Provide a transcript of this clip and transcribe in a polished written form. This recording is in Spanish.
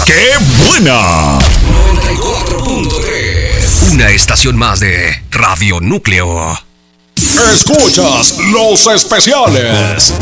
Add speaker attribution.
Speaker 1: ¡Qué buena!
Speaker 2: 94.3. Una estación más de Radio Núcleo.
Speaker 1: Escuchas los especiales.